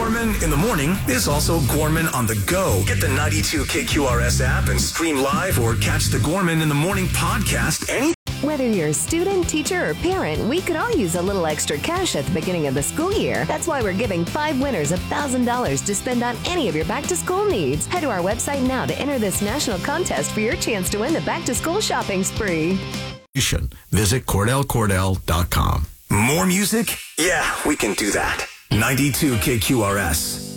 Gorman in the morning is also Gorman on the go. Get the 92 KQRS app and stream live or catch the Gorman in the Morning podcast any. Whether you're a student, teacher, or parent, we could all use a little extra cash at the beginning of the school year. That's why we're giving 5 winners $1,000 to spend on any of your back-to-school needs. Head to our website now to enter this national contest for your chance to win the back-to-school shopping spree. Visit CordellCordell.com. More music? Yeah, we can do that. 92 KQRS.